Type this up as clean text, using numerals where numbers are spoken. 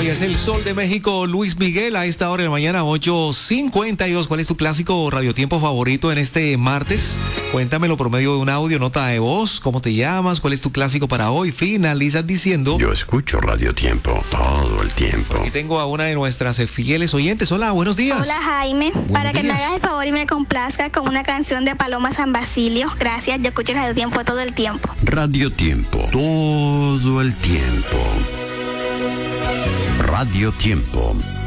Hoy es el Sol de México, Luis Miguel, a esta hora de la mañana, 8:52. ¿Cuál es tu clásico radiotiempo favorito en este martes? Cuéntamelo por medio de un audio, nota de voz. ¿Cómo te llamas? ¿Cuál es tu clásico para hoy? Finalizas diciendo... Yo escucho Radiotiempo todo el tiempo. Aquí tengo a una de nuestras fieles oyentes. Hola, buenos días. Hola, Jaime. Para que me hagas el favor y me complazca con una canción de Paloma San Basilio. Gracias, yo escucho Radiotiempo todo el tiempo. Radiotiempo todo el tiempo. Radiotiempo.